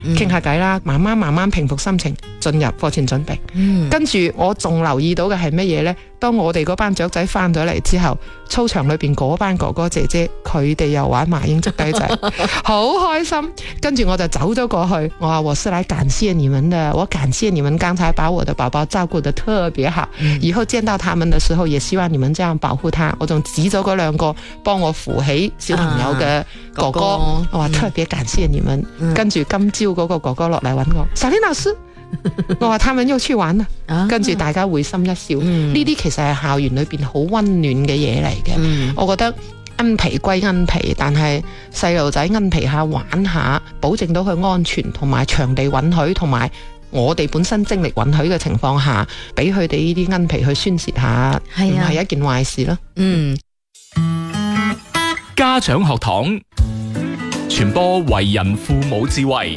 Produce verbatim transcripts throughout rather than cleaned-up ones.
傾下偈啦，慢慢慢慢平復心情，進入課前準備。 嗯、 跟住我仲留意到嘅係乜嘢呢？當我哋嗰班雀仔翻咗嚟之後，操場裏邊嗰班哥哥姐姐，佢哋又玩麻鷹捉雞仔，好開心。跟住我就走咗過去，我話我是來感謝你們的，我感謝你們剛才把我的寶寶照顧得特別好，嗯、以後見到他們的時候，也希望你們這樣保護他。我仲指咗嗰兩個幫我扶起小朋友嘅哥哥，啊、哥哥我話特別感謝你們。嗯、跟住今朝嗰個哥哥落嚟揾我，小林老師。我話他們又去玩啦，啊、跟住大家會心一笑。呢啲、嗯、其實係校園裏邊好溫暖嘅嘢嚟嘅。嗯、我覺得奀皮歸奀皮，但係細路仔奀皮下玩下，保證到佢安全同埋場地允許，同埋我哋本身精力允許嘅情況下，俾佢哋呢啲奀皮去宣泄下，唔係、啊、一件壞事咯。 嗯， 家長學堂傳播為人父母智慧。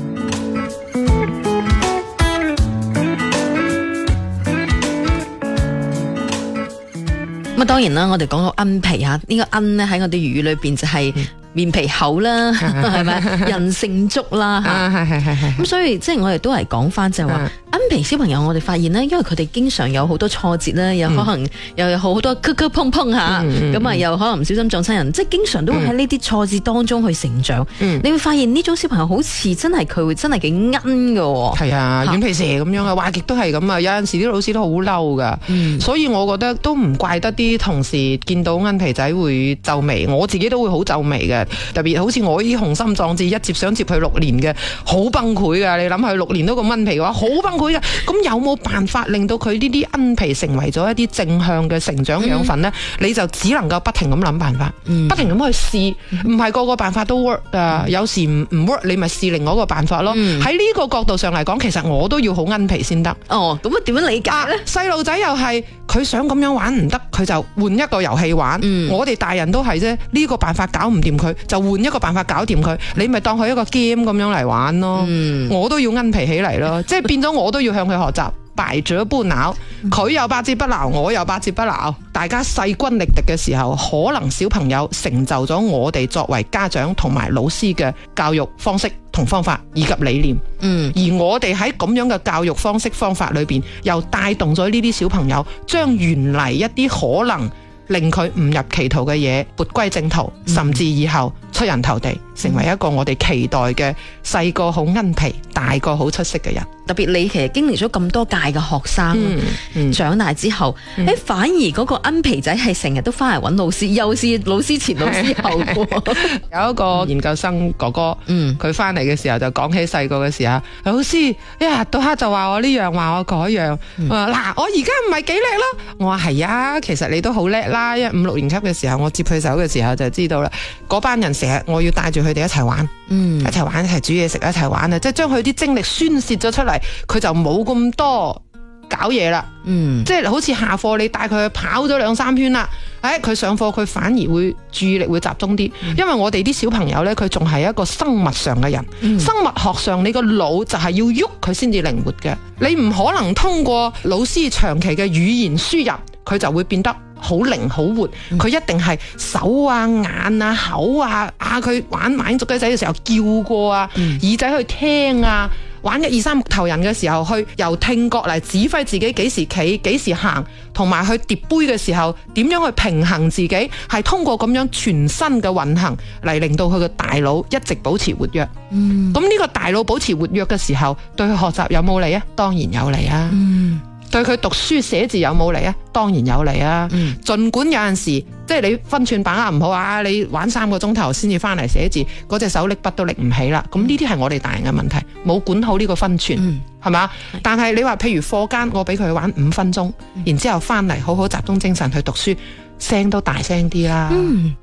咁啊，當然啦，我哋講個奀皮吓，呢個奀咧喺我哋粵語裏邊就係面皮厚啦，係咪？人性足啦吓，係係係係。咁所以即係我哋都係講翻就係話，奀皮小朋友我哋發現咧，因為佢哋經常有好多挫折啦，有可能又有好多磕磕碰碰吓，咁啊又可能唔小心撞親人，即係經常都會喺呢啲挫折當中去成長。你會發現呢種小朋友好似真係佢會真係幾奀噶。係啊，軟皮蛇咁樣啊，話極都係咁啊。有陣時啲老師都好嬲噶，所以我覺得都唔怪得啲同事見到奀皮仔會皺眉，我自己都會好皺眉嘅。特別好似我呢啲雄心壯志一接想接佢六年嘅，好崩潰噶。你諗佢六年都咁奀皮嘅話，好崩潰噶。咁有冇辦法令到佢呢啲奀皮成為咗一啲正向嘅成長養分呢？嗯、你就只能夠不停咁諗辦法，嗯、不停咁去試，唔係個個辦法都 work 噶。有時唔唔 work，你咪試另外一個辦法咯。喺呢、嗯、個角度上嚟講，其實我都要好奀皮先得。 哦，咁啊點樣理解呢？ 細路仔又係佢想咁樣玩唔得，佢就換一個遊戲玩。嗯、我哋大人都係啫，呢、呢個辦法搞唔掂佢，就換一個辦法搞掂佢。你咪當佢一個 game 咁樣嚟玩咯。嗯、我都要奀皮起嚟咯，即係變咗我都要向佢學習。敗者不撓，佢又百折不撓，我又百折不撓。大家勢均力敵嘅時候，可能小朋友成就咗我哋作為家長同埋老師嘅教育方式同方法以及理念。嗯，而我哋喺咁樣嘅教育方式方法裏邊，又帶動咗呢啲小朋友，將原嚟一啲可能令佢誤入歧途嘅嘢撥歸正途，甚至以後出人頭地，成為一個我哋期待嘅細個好奀皮，大個好出色嘅人。 特別你其實經歷咗咁多屆嘅學生，嗯嗯、長大之後，誒、嗯、反而嗰個奀皮仔係成日都翻嚟揾老師，又是老師前老師後。 有一個研究生哥哥，佢翻嚟嘅時候就講起細個嘅時候，老師一日到黑就話我呢樣話我嗰樣，話嗱、嗯、我而家唔係幾叻咯。我話係啊，其實你都好叻啦。因為五六年級嘅時候，我接佢手嘅時候就知道啦。嗰班人成日我要帶住佢哋一齊玩，嗯、一齊玩一齊煮嘢食，一齊玩啊！即係將佢啲精力宣泄咗出嚟。佢就冇咁多搞嘢啦，嗯，即係好似下課你帶佢去跑咗兩三圈啦，誒，佢上課佢反而會注意力會集中啲，嗯、因為我哋啲小朋友呢，佢仲係一個生物上嘅人，嗯、生物學上你個腦就係要喐佢先至靈活嘅，你唔可能通過老師長期嘅語言輸入，佢就會變得好靈好活，佢、嗯、一定係手啊眼啊口啊，啊佢玩埋捉雞仔嘅時候叫過啊，嗯、耳仔去聽啊。玩一二三木頭人嘅時候，去由聽覺嚟指揮自己幾時企幾時行，同埋去疊杯嘅時候點樣去平衡自己，係通過咁樣全身嘅運行嚟令到佢嘅大腦一直保持活躍。嗯，咁呢個大腦保持活躍嘅時候，對佢學習有冇利啊？當然有利啊。嗯，對佢讀書寫字有冇利啊？當然有利啊。嗯，盡管有陣時。即係你分寸把握唔好啊！你玩三個鐘頭先至翻嚟寫字，嗰隻手拎筆都拎唔起啦。咁呢啲係我哋大人嘅問題，冇管好呢個分寸，係嘛、嗯？但係你話譬如課間，我俾佢玩五分鐘，嗯、然之後翻嚟好好集中精神去讀書，聲都大聲啲啦。嗯、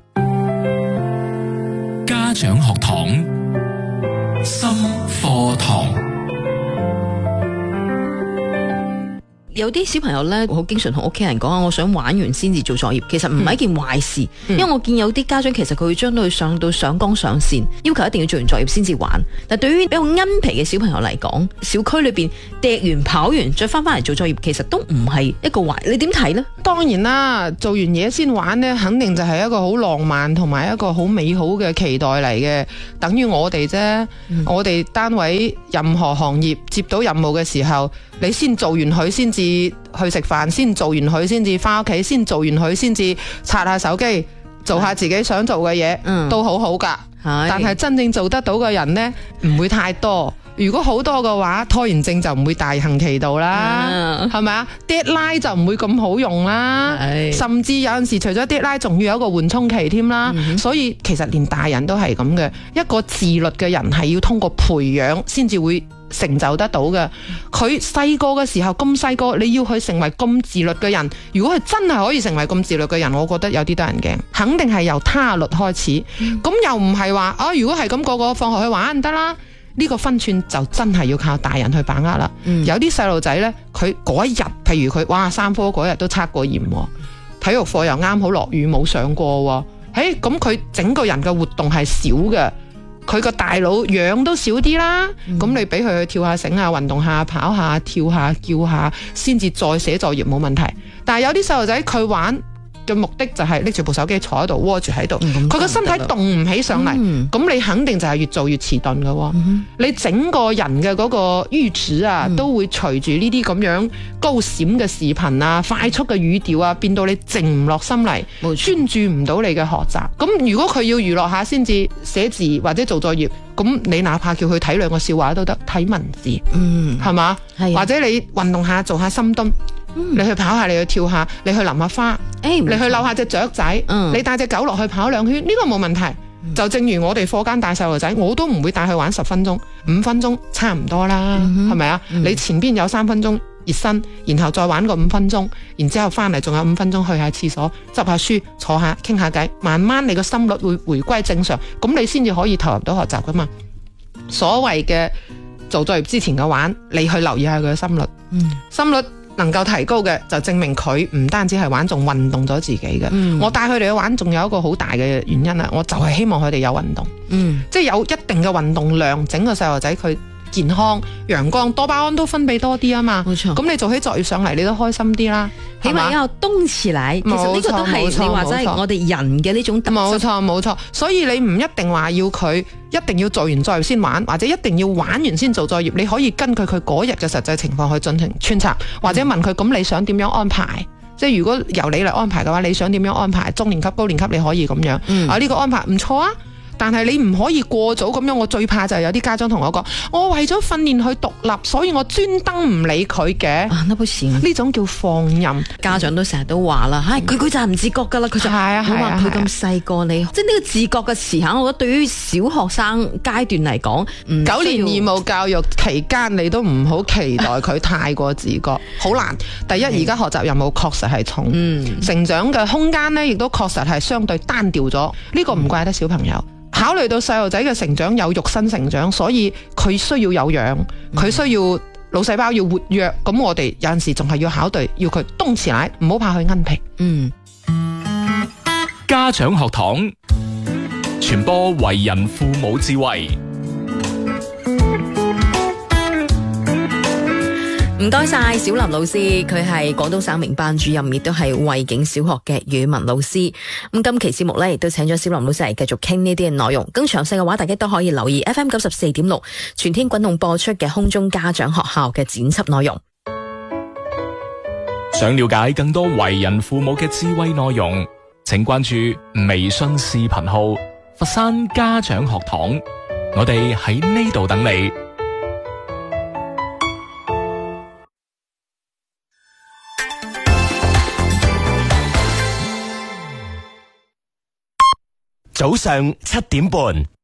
家長學堂，心課堂。 有啲小朋友咧，好經常同屋企人講啊，我想玩完先至做作業，其實唔係一件壞事，嗯、因為我見有啲家長其實佢會將佢上到上綱上線，要求一定要做完作業先至玩。但對於比較奀皮嘅小朋友嚟講，小區裏邊趯完跑完再翻翻嚟做作業，其實都唔係一個壞。你點睇呢？ 當然啦，做完嘢先玩呢，肯定就係一個好浪漫同埋一個好美好嘅期待嚟嘅。等於我哋啫，嗯、我哋單位任何行業接到任務嘅時候，你先做完佢先至去食飯，先做完佢先至翻屋企，先做完佢先至刷下手機，做下自己想做嘅嘢，嗯、都好好噶。但係真正做得到嘅人呢，唔會太多。如果好多嘅話，拖延症就唔會大行其道啦，係咪啊？deadline 就唔會咁好用啦，甚至有陣時除咗 deadline，仲要有一個緩衝期添啦。嗯、所以其實連大人都係咁嘅，一個自律嘅人係要通過培養先至會成就得到嘅。佢細個嘅時候咁細個，你要佢成為咁自律嘅人，如果佢真係可以成為咁自律嘅人，我覺得有啲得人驚。肯定係由他律開始，咁、嗯、又唔係話啊，如果係咁個個放學去玩唔得啦。呢個分寸就真係要靠大人去把握啦。嗯、有啲細路仔呢，佢嗰一日，譬如佢哇三科嗰日都測過驗，體育課又啱好落雨冇上過，誒咁佢整個人嘅活動係少嘅，佢個大腦氧都少啲啦。咁、嗯、你俾佢去跳下繩啊，運動下，跑下，跳下，叫下，先至再寫作業冇問題。但係有啲細路仔佢玩嘅目的就係拎住部手機坐喺度窩住喺度，佢個、嗯、身體動唔起上嚟，咁、嗯、你肯定就係越做越遲鈍噶。嗯、你整個人嘅嗰個閾值啊，嗯、都會隨住呢啲咁樣高閃嘅視頻啊、快速嘅語調啊，變到你靜唔落心嚟，專錯注唔到你嘅學習。咁如果佢要娛樂下先至寫字或者做作業，咁你哪怕叫佢睇兩個笑話都得，睇文字，係嘛？或者你運動下做下深蹲。嗯、你去跑下，你去跳下，你去淋下花，欸、你去扭下隻雀仔，嗯、你帶隻狗落去跑兩圈，呢、這個冇問題。嗯、就正如我哋課間帶細路仔，我都唔會帶佢玩十分鐘，五分鐘差唔多啦，係咪啊？嗯、你前邊有三分鐘熱身，然後再玩個五分鐘，然之後翻嚟仲有五分鐘去下廁所，執下書，坐下傾下偈，慢慢你個心率會回歸正常，咁你先至可以投入到學習噶嘛。所謂嘅做作業之前嘅玩，你去留意下佢嘅心率，嗯、心率。能夠提高嘅就證明佢唔單止係玩，仲運動咗自己嘅。嗯、我帶佢哋去玩，仲有一個好大嘅原因啦，我就係希望佢哋有運動，嗯、即係有一定嘅運動量，整個細路仔佢健康、陽光、多巴胺都分泌多啲啊嘛。冇錯，咁你做起作業上嚟，你都開心啲啦。起碼要動起來，其實呢個都係你話齋我哋人嘅呢種特質。冇錯冇錯，所以你唔一定話要佢一定要做完作業先玩，或者一定要玩完先做作業。你可以根據佢嗰日嘅實際情況去進行穿插，或者問佢咁你想點樣安排？嗯、即係如果由你嚟安排嘅話，你想點樣安排？中年級、高年級你可以咁樣。嗯、啊呢、呢個安排唔錯啊！但係你唔可以過早咁樣，我最怕就係有啲家長同我講，我為咗訓練佢獨立，所以我專登唔理佢嘅。啊，呢種叫放任。家長都成日都話啦，唉、嗯，佢佢就係唔自覺噶啦，佢就係啊，我話佢咁細個，你即係呢個自覺嘅詞吓，我覺得對於小學生階段嚟講，九年義務教育期間，你都唔好期待佢太過自覺，好難。第一，而家學習任務確實係重，嗯、成長嘅空間呢亦都確實係相對單調咗。呢、這個唔怪得小朋友。考慮到細路仔嘅成長有肉身成長，所以佢需要有氧，佢、嗯、需要腦細胞要活躍。咁我哋有陣時仲係要考慮，要佢動起來，唔好怕佢奀皮。嗯， 家長學堂傳播為人父母智慧。 唔該晒小林老師，佢係廣東省名班主任，亦都係惠景小學嘅語文老師。咁今期節目呢，亦都請咗小林老師嚟繼續傾呢啲嘅內容。更詳細嘅話，大家都可以留意 F M 九十四點六全天滾動播出嘅空中家長學校嘅剪輯內容。 想了解更多為人父母嘅智慧內容，請關注微信視頻號佛山家長學堂。我哋喺呢度等你。 早上七點半。